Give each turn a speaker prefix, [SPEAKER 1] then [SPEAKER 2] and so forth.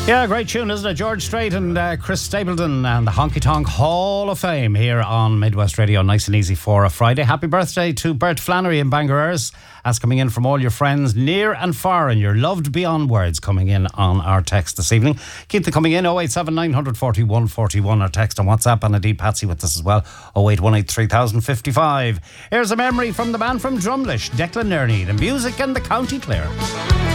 [SPEAKER 1] Yeah, great tune, isn't it? George Strait and Chris Stapleton and the Honky Tonk Hall of Fame here on Midwest Radio, nice and easy for a Friday. Happy birthday to Bert Flannery in Bangor. That's coming in from all your friends near and far, and you're loved beyond words coming in on our text this evening. Keep them coming in, 087 940 141, or text on WhatsApp, and indeed Patsy with us as well, 0818 3055. Here's a memory from the man from Drumlish, Declan Nerney, the music and the County Clare.